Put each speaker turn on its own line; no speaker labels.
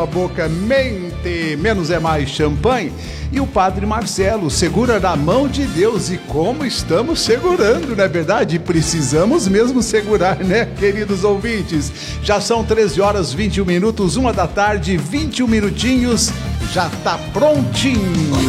A boca mente, menos é mais champanhe. E o Padre Marcelo segura na mão de Deus. E como estamos segurando, não é verdade? Precisamos mesmo segurar, né, queridos ouvintes? Já são 13 horas 21 minutos, 1 da tarde, 21 minutinhos. Já tá prontinho.